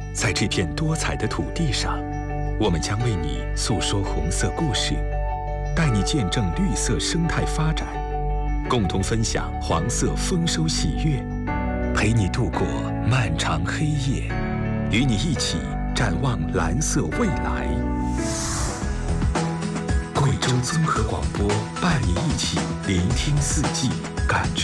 在这片多彩的土地上，我们将为你诉说红色故事，带你见证绿色生态发展，共同分享黄色丰收喜悦，陪你度过漫长黑夜，与你一起展望蓝色未来。贵州综合广播伴你一起聆听四季，感知